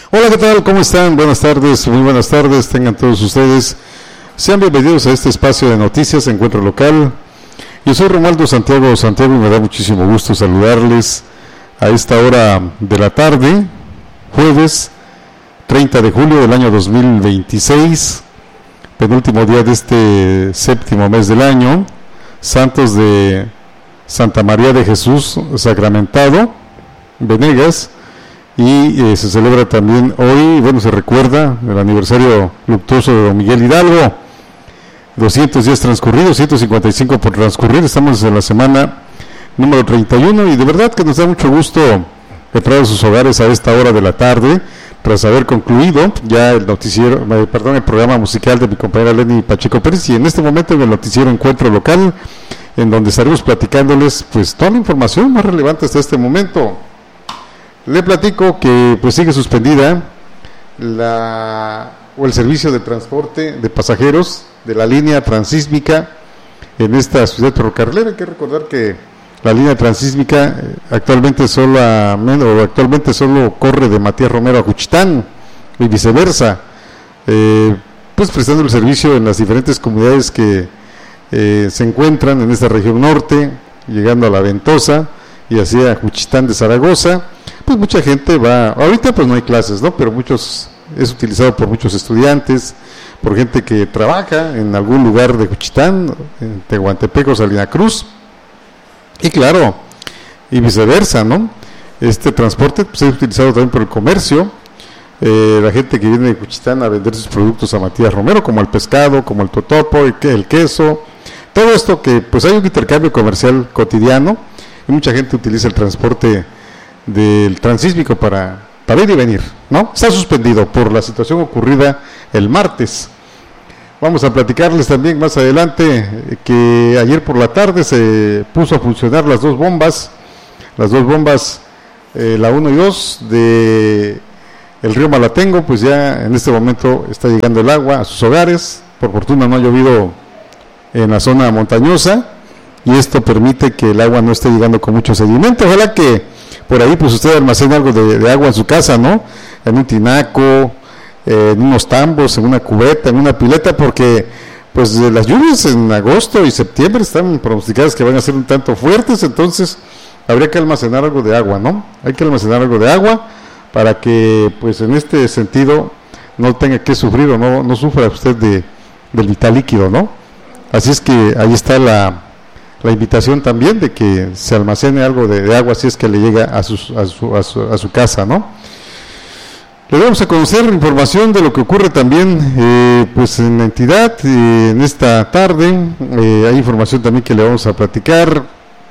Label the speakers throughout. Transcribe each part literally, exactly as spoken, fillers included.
Speaker 1: Hola, ¿qué tal? ¿Cómo están? Buenas tardes, muy buenas tardes, tengan todos ustedes. Sean bienvenidos a este espacio de noticias, Encuentro Local. Yo soy Romualdo Santiago Santiago y me da muchísimo gusto saludarles a esta hora de la tarde, jueves treinta de julio del año dos mil veintiséis, penúltimo día de este séptimo mes del año, santos de Santa María de Jesús Sacramentado, Venegas. Y eh, se celebra también hoy, bueno, se recuerda el aniversario luctuoso de Don Miguel Hidalgo, doscientos días transcurridos, ciento cincuenta y cinco por transcurrir, estamos en la semana número treinta y uno y de verdad que nos da mucho gusto entrar a sus hogares a esta hora de la tarde, tras haber concluido ya el noticiero, eh, perdón, el programa musical de mi compañera Lenny Pacheco Pérez, y en este momento en el noticiero Encuentro Local, en donde estaremos platicándoles pues toda la información más relevante hasta este momento. Le platico que pues sigue suspendida la o el servicio de transporte de pasajeros de la línea transísmica en esta ciudad ferrocarrilera. Hay que recordar que la línea transísmica actualmente solo o actualmente solo corre de Matías Romero a Juchitán y viceversa, eh, pues prestando el servicio en las diferentes comunidades que eh, se encuentran en esta región norte, llegando a La Ventosa y hacia Juchitán de Zaragoza. Pues mucha gente va, ahorita pues no hay clases, ¿no? Pero muchos, es utilizado por muchos estudiantes, por gente que trabaja en algún lugar de Juchitán, en Tehuantepec o Salina Cruz, y claro, y viceversa, ¿no? Este transporte pues, es utilizado también por el comercio, eh, la gente que viene de Juchitán a vender sus productos a Matías Romero, como el pescado, como el totopo, el, el queso, todo esto que pues hay un intercambio comercial cotidiano, y mucha gente utiliza el transporte del transísmico para, para ir y venir, ¿no? Está suspendido por la situación ocurrida el martes. Vamos a platicarles también más adelante que ayer por la tarde se puso a funcionar las dos bombas, las dos bombas, eh, la uno y dos de el río Malatengo, pues ya en este momento está llegando el agua a sus hogares. Por fortuna no ha llovido en la zona montañosa y esto permite que el agua no esté llegando con mucho sedimento. Ojalá que por ahí pues usted almacena algo de, de agua en su casa, ¿no? En un tinaco, eh, en unos tambos, en una cubeta, en una pileta, porque pues las lluvias en agosto y septiembre están pronosticadas que van a ser un tanto fuertes, entonces habría que almacenar algo de agua, ¿no? Hay que almacenar algo de agua para que pues en este sentido no tenga que sufrir o no, no sufra usted de, del vital líquido, ¿no? Así es que ahí está la... la invitación también de que se almacene algo de, de agua si es que le llega a, sus, a, su, a, su, a su casa, ¿no? Le vamos a conocer información de lo que ocurre también eh, pues en la entidad eh, en esta tarde. Eh, hay información también que le vamos a platicar.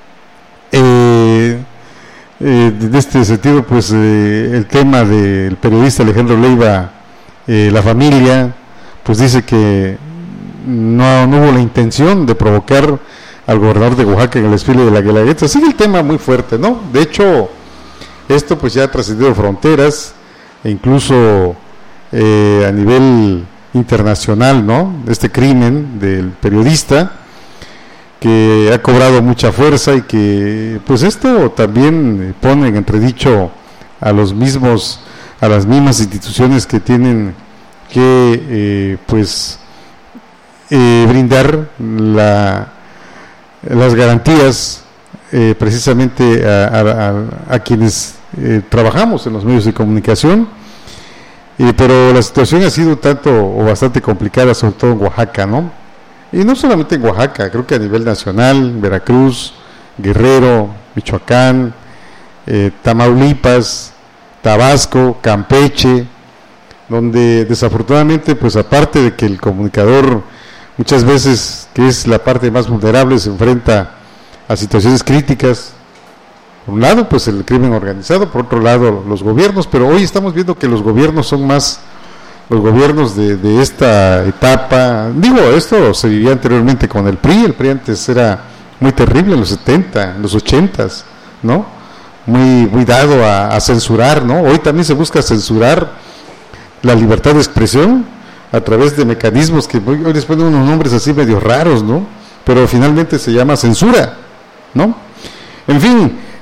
Speaker 1: Eh, eh, en este sentido, pues eh, el tema del periodista Alejandro Leiva, eh, la familia, pues dice que no, no hubo la intención de provocar al gobernador de Oaxaca en el desfile de la Guelaguetza. Sigue el tema muy fuerte, ¿no? De hecho, esto pues ya ha trascendido fronteras e incluso eh, a nivel internacional, ¿no? Este crimen del periodista que ha cobrado mucha fuerza y que pues esto también pone en entredicho a los mismos, a las mismas instituciones que tienen que eh, pues eh, brindar la las garantías eh, precisamente a, a, a, a quienes eh, trabajamos en los medios de comunicación, eh, pero la situación ha sido tanto o bastante complicada, sobre todo en Oaxaca, ¿no? Y no solamente en Oaxaca, creo que a nivel nacional, Veracruz, Guerrero, Michoacán, eh, Tamaulipas, Tabasco, Campeche, donde desafortunadamente, pues aparte de que el comunicador muchas veces, que es la parte más vulnerable, se enfrenta a situaciones críticas. Por un lado, pues el crimen organizado, por otro lado, los gobiernos, pero hoy estamos viendo que los gobiernos son más, los gobiernos de, de esta etapa. Digo, esto se vivía anteriormente con el P R I, el P R I antes era muy terrible en los setenta, en los ochentas, ¿no? Muy, muy dado a, a censurar, ¿no? Hoy también se busca censurar la libertad de expresión a través de mecanismos que hoy les ponen unos nombres así medio raros, ¿no? Pero finalmente se llama censura, ¿no? En fin,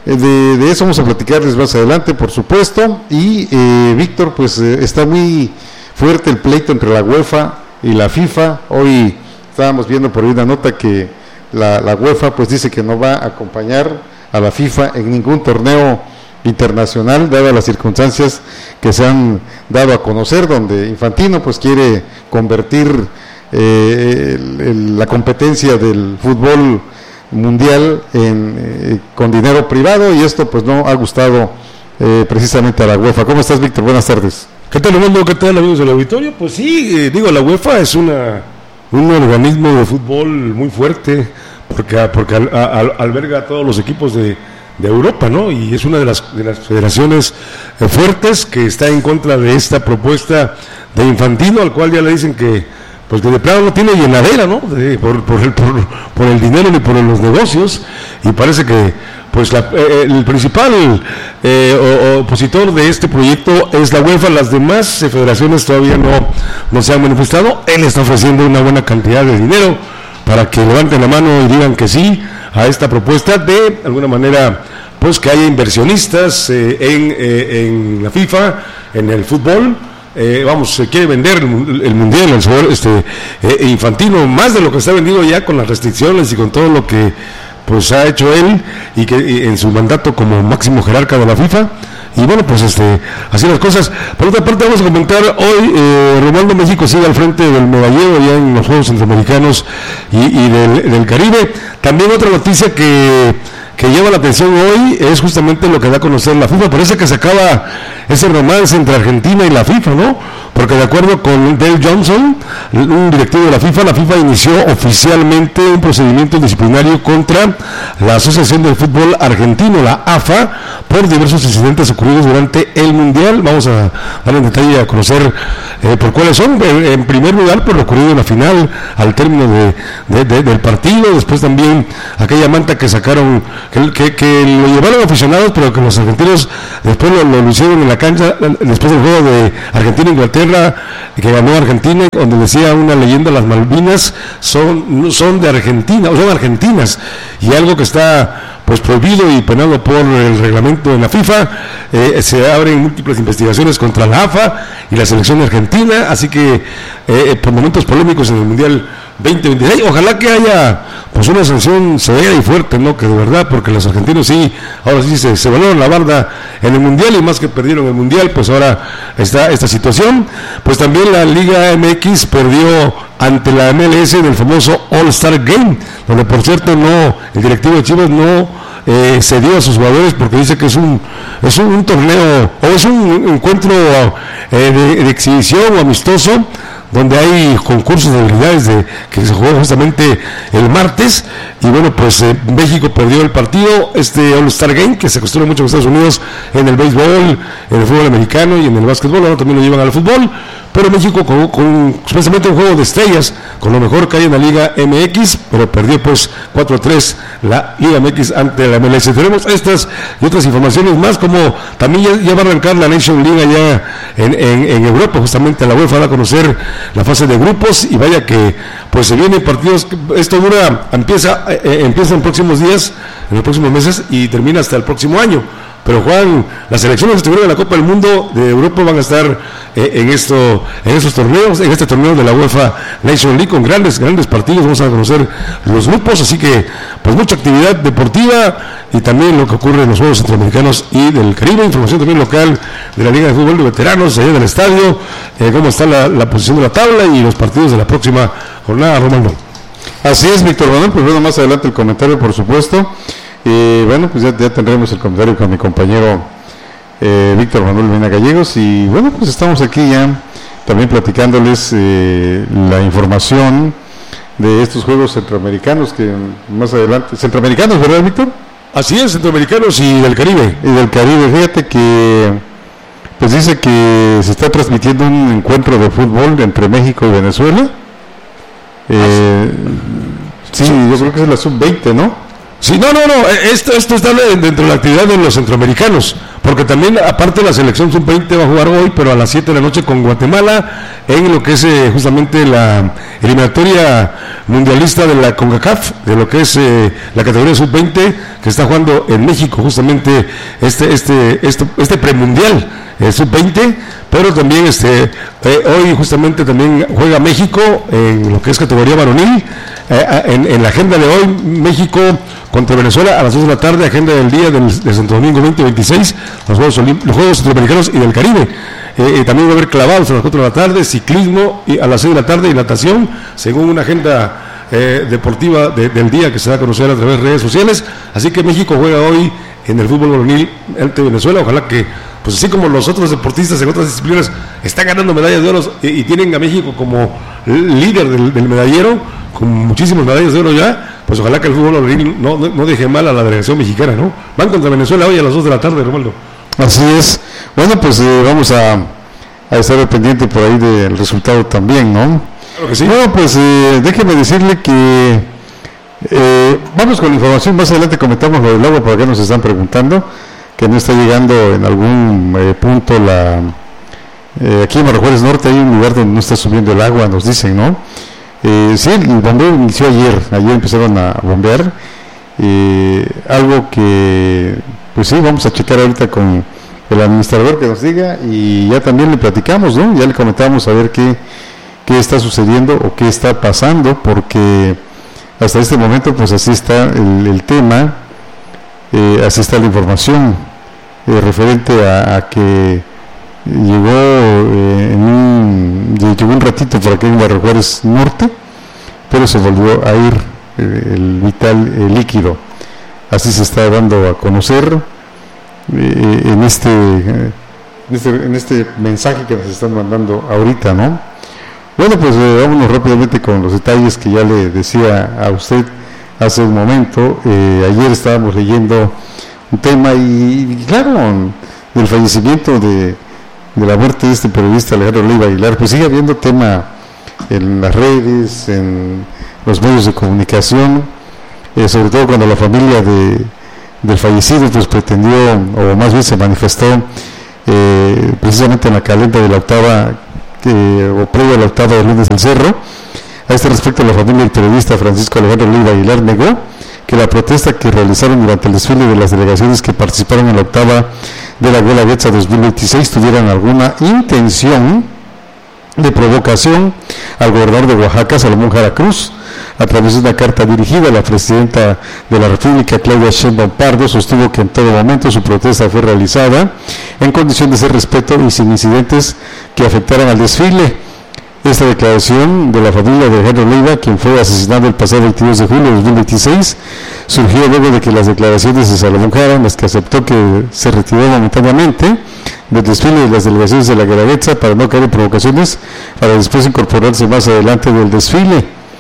Speaker 1: de, de eso vamos a platicarles más adelante, por supuesto. Y eh, Víctor, pues eh, está muy fuerte el pleito entre la UEFA y la FIFA. Hoy estábamos viendo por ahí una nota que la, la UEFA pues dice que no va a acompañar a la FIFA en ningún torneo internacional, dadas las circunstancias que se han dado a conocer, donde Infantino pues quiere convertir eh, el, el, la competencia del fútbol mundial en, eh, con dinero privado, y esto pues no ha gustado eh, precisamente a la UEFA. ¿Cómo estás, Víctor? Buenas tardes.
Speaker 2: ¿Qué tal, Armando? ¿Qué tal, amigos del auditorio? Pues sí, eh, digo, la UEFA es una un organismo de fútbol muy fuerte, porque, porque al, al, alberga a todos los equipos de, de Europa, ¿no? Y es una de las, de las federaciones eh, fuertes que está en contra de esta propuesta de Infantino, al cual ya le dicen que pues que de plano no tiene llenadera, ¿no? De, por, por, el, por, por el dinero ni por los negocios, y parece que pues la, eh, el principal eh, opositor de este proyecto es la UEFA. Las demás eh, federaciones todavía no, no se han manifestado. Él está ofreciendo una buena cantidad de dinero para que levanten la mano y digan que sí a esta propuesta, de alguna manera pues que haya inversionistas eh, en, eh, en la FIFA, en el fútbol. Eh, vamos, se quiere vender el, el mundial, el jugador este, eh, Infantino, más de lo que está vendido ya con las restricciones y con todo lo que pues ha hecho él y que y en su mandato como máximo jerarca de la FIFA. Y bueno, pues este así las cosas. Por otra parte, vamos a comentar hoy, eh, Romualdo, México sigue al frente del medallero ya en los Juegos Centroamericanos y, y del, del Caribe. También otra noticia que que lleva la atención hoy es justamente lo que da a conocer la FIFA. Parece que se acaba ese romance entre Argentina y la FIFA, ¿no? Porque de acuerdo con Dale Johnson, un directivo de la FIFA, la FIFA inició oficialmente un procedimiento disciplinario contra la Asociación del Fútbol Argentino, la A F A, por diversos incidentes ocurridos durante el Mundial. Vamos a dar en detalle a conocer eh, por cuáles son. En, en primer lugar, por lo ocurrido en la final, al término de, de, de, del partido. Después también aquella manta que sacaron, que, que, que lo llevaron aficionados, pero que los argentinos después lo, lo, lo hicieron en la cancha, después del juego de Argentina-Inglaterra, que ganó Argentina, donde decía una leyenda: las Malvinas son, son de Argentina, o son argentinas, y algo que está pues prohibido y penado por el reglamento de la FIFA. Eh, se abren múltiples investigaciones contra la A F A y la selección argentina, así que eh, por momentos polémicos en el Mundial veinte veintiséis. Ojalá que haya pues una sanción severa y fuerte, ¿no? Que de verdad, porque los argentinos sí, ahora sí se, se volaron la barda en el Mundial, y más que perdieron el Mundial, pues ahora está esta situación. Pues también la Liga M X perdió ante la M L S en el famoso All-Star Game, donde por cierto no, el directivo de Chivas no eh, cedió a sus jugadores, porque dice que es un es un, un torneo o es un encuentro eh, de, de exhibición o amistoso, donde hay concursos de habilidades de, que se jugó justamente el martes. Y bueno, pues eh, México perdió el partido, este All-Star Game, que se acostumbra mucho en Estados Unidos en el béisbol, en el fútbol americano y en el básquetbol. Ahora también lo llevan al fútbol, pero México con, con supuestamente un juego de estrellas, con lo mejor que hay en la Liga M X, pero perdió pues cuatro a tres la Liga M X ante la M L S. Tenemos estas y otras informaciones más, como también ya, ya va a arrancar la Nation League allá en, en, en Europa. Justamente la UEFA va a conocer la fase de grupos, y vaya que pues se vienen partidos. Esto dura, empieza eh, empieza en próximos días, en los próximos meses, y termina hasta el próximo año. Pero Juan, las selecciones que estuvieron en la Copa del Mundo de Europa van a estar eh, en esto, en estos torneos, en este torneo de la UEFA Nation League, con grandes, grandes partidos. Vamos a conocer los grupos, así que pues mucha actividad deportiva, y también lo que ocurre en los Juegos Centroamericanos y del Caribe. Información también local de la Liga de Fútbol de Veteranos, allá del estadio, eh, cómo está la, la posición de la tabla y los partidos de la próxima jornada, Romano.
Speaker 1: Así es, Víctor Manuel. Pues bueno, más adelante el comentario, por supuesto. Y eh, bueno, pues ya, ya tendremos el comentario con mi compañero eh, Víctor Manuel Mena Gallegos. Y bueno, pues estamos aquí ya también platicándoles eh, la información de estos Juegos Centroamericanos, que más adelante, centroamericanos, ¿verdad, Víctor?
Speaker 2: Así es, centroamericanos y del Caribe.
Speaker 1: Y del Caribe. Fíjate que pues dice que se está transmitiendo un encuentro de fútbol entre México y Venezuela. Eh, sí, yo creo que es la sub veinte, ¿no?
Speaker 2: Sí, no, no, no, esto, esto está dentro de la actividad de los centroamericanos, porque también aparte la selección sub veinte va a jugar hoy, pero a las siete de la noche con Guatemala, en lo que es eh, justamente la eliminatoria mundialista de la CONCACAF, de lo que es eh, la categoría sub veinte, que está jugando en México justamente este este este, este premundial eh, sub veinte, pero también este eh, hoy justamente también juega México en lo que es categoría varonil. Eh, en, en la agenda de hoy, México contra Venezuela a las dos de la tarde, agenda del día del, de Santo Domingo veinte veintiséis, los Juegos, los Juegos Centroamericanos y del Caribe. Eh, eh, también va a haber clavados a las cuatro de la tarde, ciclismo y a las seis de la tarde y natación, según una agenda eh, deportiva de, del día que se da a conocer a través de redes sociales. Así que México juega hoy en el fútbol varonil ante Venezuela. Ojalá que, pues así como los otros deportistas en otras disciplinas están ganando medallas de oro y, y tienen a México como líder del, del medallero, con muchísimas medallas de oro ya, pues ojalá que el fútbol varonil no, no, no deje mal a la delegación mexicana, ¿no? Van contra Venezuela hoy a las dos de la tarde, Romualdo.
Speaker 1: Así es. Bueno, pues eh, vamos a, a estar pendiente por ahí del resultado también, ¿no?
Speaker 2: Claro que sí.
Speaker 1: Bueno, pues eh, déjeme decirle que eh, vamos con la información. Más adelante comentamos lo del agua, por acá nos están preguntando que no está llegando en algún eh, punto la eh, aquí en Marajuárez Norte hay un lugar donde no está subiendo el agua, nos dicen, ¿no? Eh, sí, el bombeo inició ayer, ayer empezaron a bombear, eh, algo que, pues sí, vamos a checar ahorita con el administrador que nos diga y ya también le platicamos, ¿no? Ya le comentamos a ver qué, qué está sucediendo o qué está pasando, porque hasta este momento, pues así está el, el tema, eh, así está la información eh, referente a, a que llegó eh, en un llegó un ratito por aquí en Barrio Juárez Norte, pero se volvió a ir eh, el vital eh, líquido. Así se está dando a conocer eh, en este eh, en este en este mensaje que nos están mandando ahorita, ¿no? Bueno, pues eh, vámonos rápidamente con los detalles que ya le decía a usted hace un momento. Eh, ayer estábamos leyendo un tema y, y claro, del fallecimiento de de la muerte de este periodista Alejandro Leiva Aguilar, pues sigue habiendo tema en las redes, en los medios de comunicación, eh, sobre todo cuando la familia de, del fallecido pues pretendió, o más bien se manifestó eh, precisamente en la calenda de la octava, eh, o previo a la octava del lunes del Cerro. A este respecto, la familia del periodista Francisco Alejandro Leiva Aguilar negó que la protesta que realizaron durante el desfile de las delegaciones que participaron en la octava de la Guelaguetza dos mil veintiséis tuvieran alguna intención de provocación al gobernador de Oaxaca, Salomón Jara Cruz. A través de una carta dirigida a la presidenta de la República, Claudia Sheinbaum Pardo, sostuvo que en todo momento su protesta fue realizada en condiciones de respeto y sin incidentes que afectaran al desfile. Esta declaración de la familia de Alejandro Leiva, quien fue asesinado el pasado veintidós de julio de dos mil veintiséis, surgió luego de que las declaraciones de Salomón Jara, en las que aceptó que se retiró momentáneamente del desfile de las delegaciones de la Guelaguetza para no caer en provocaciones, para después incorporarse más adelante del desfile.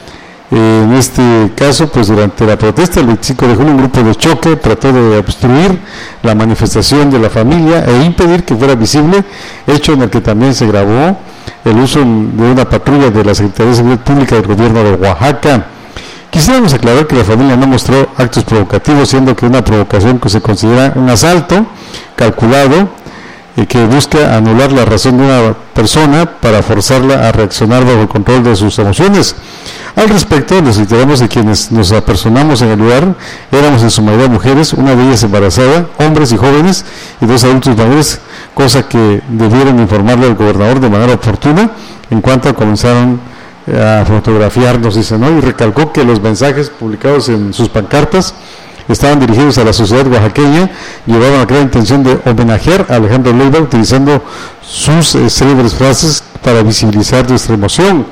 Speaker 1: En este caso, pues durante la protesta el veinticinco de julio, un grupo de choque trató de obstruir la manifestación de la familia e impedir que fuera visible, hecho en el que también se grabó el uso de una patrulla de la Secretaría de Seguridad Pública del Gobierno de Oaxaca. Quisiéramos aclarar que la familia no mostró actos provocativos, siendo que una provocación que se considera un asalto calculado y que busca anular la razón de una persona para forzarla a reaccionar bajo el control de sus emociones. Al respecto, les reiteramos que quienes nos apersonamos en el lugar éramos en su mayoría mujeres, una de ellas embarazada, hombres y jóvenes, y dos adultos mayores, cosa que debieron informarle al gobernador de manera oportuna en cuanto comenzaron a fotografiarnos, dice, ¿no? Y recalcó que los mensajes publicados en sus pancartas estaban dirigidos a la sociedad oaxaqueña, llevaban a la intención de homenajear a Alejandro Leiva utilizando sus eh, célebres frases para visibilizar nuestra emoción.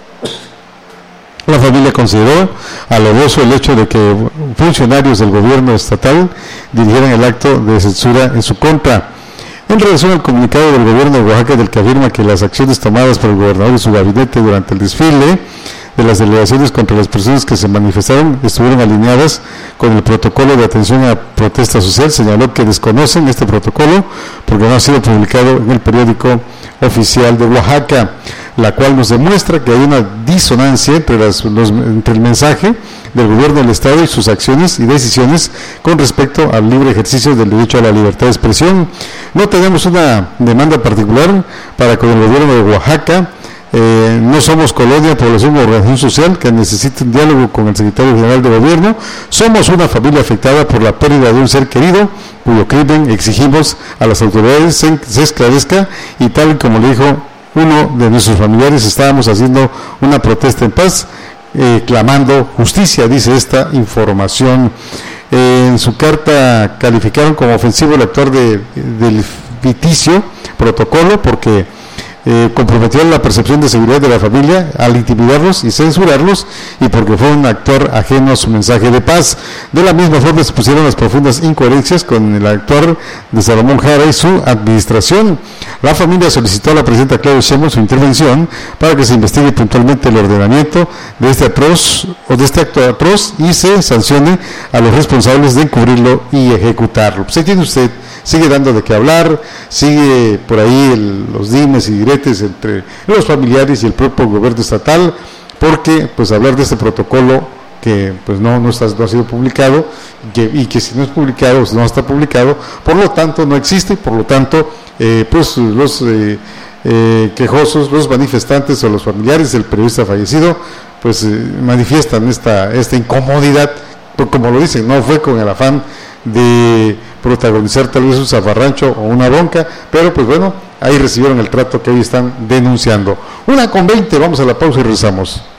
Speaker 1: La familia consideró aloboso el hecho de que funcionarios del gobierno estatal dirigieran el acto de censura en su contra. En relación al comunicado del gobierno de Oaxaca, del que afirma que las acciones tomadas por el gobernador y su gabinete durante el desfile de las delegaciones contra las personas que se manifestaron estuvieron alineadas con el protocolo de atención a protesta social, señaló que desconocen este protocolo porque no ha sido publicado en el periódico oficial de Oaxaca. la cual nos demuestra que hay una disonancia entre, las, los, entre el mensaje del gobierno del Estado y sus acciones y decisiones con respecto al libre ejercicio del derecho a la libertad de expresión. No tenemos una demanda particular para con el gobierno de Oaxaca. Eh, no somos colonia, población o organización social que necesite un diálogo con el secretario general de gobierno. Somos una familia afectada por la pérdida de un ser querido, cuyo crimen exigimos a las autoridades se, se esclarezca, y tal como le dijo uno de nuestros familiares, estábamos haciendo una protesta en paz, eh, clamando justicia, dice esta información. Eh, en su carta calificaron como ofensivo el actuar de, del ficticio protocolo porque Eh, comprometieron la percepción de seguridad de la familia al intimidarlos y censurarlos, y porque fue un actor ajeno a su mensaje de paz. De la misma forma se pusieron las profundas incoherencias con el actuar de Salomón Jara y su administración. La familia solicitó a la presidenta Claudia Sheinbaum su intervención para que se investigue puntualmente el ordenamiento de este atroz o de este acto atroz y se sancione a los responsables de encubrirlo y ejecutarlo. Pues ahí tiene usted, sigue dando de qué hablar, sigue por ahí el, los dimes y diretes entre los familiares y el propio gobierno estatal, porque pues hablar de este protocolo que pues no no, está, no ha sido publicado y que, y que si no es publicado, no está publicado, por lo tanto no existe, por lo tanto eh, pues los eh, eh, quejosos, los manifestantes o los familiares del periodista fallecido pues eh, manifiestan esta, esta incomodidad, pues, como lo dicen, no fue con el afán de protagonizar tal vez un zafarrancho o una bronca, pero pues bueno, ahí recibieron el trato que hoy están denunciando. Una con veinte, vamos a la pausa y regresamos.